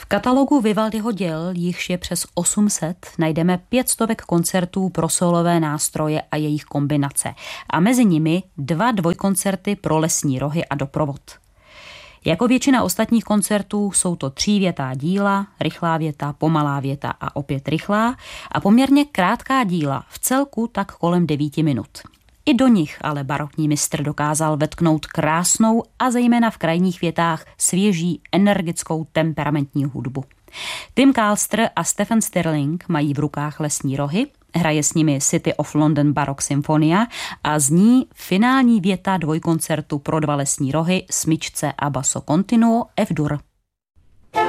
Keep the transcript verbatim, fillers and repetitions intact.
katalogu Vivaldiho děl, jichž je přes osm set, najdeme pět stovek koncertů pro solové nástroje a jejich kombinace a mezi nimi dva dvojkoncerty pro lesní rohy a doprovod. Jako většina ostatních koncertů jsou to třívětá díla, rychlá věta, pomalá věta a opět rychlá a poměrně krátká díla, v celku tak kolem devíti minut. I do nich ale barokní mistr dokázal vetknout krásnou a zejména v krajních větách svěží, energickou, temperamentní hudbu. Tim Kalster a Stephen Stirling mají v rukách lesní rohy, hraje s nimi City of London Baroque Symphonia a zní finální věta dvojkoncertu pro dva lesní rohy, smyčce a basso continuo F-dur.